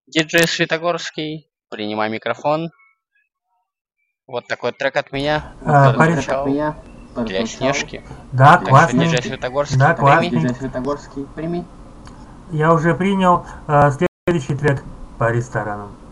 Диджей Светогорский, принимай микрофон. Вот такой трек от меня. Прозвучал для Снежки. Да, Так что, классный. диджей Светогорский, Да, прими. классный. Я уже принял следующий трек по ресторанам.